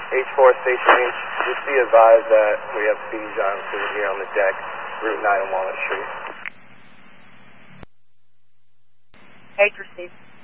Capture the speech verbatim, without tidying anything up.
H four Station H, just be advised that we have Speedy Johnson here on the deck, Route nine and Walnut Street. H received.